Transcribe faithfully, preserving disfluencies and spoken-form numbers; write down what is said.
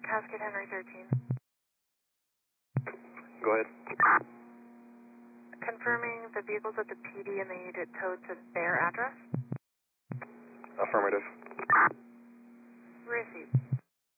Cascade Henry thirteen. Go ahead. Confirming the vehicles at the P D and they need it towed to their address? Affirmative. Received.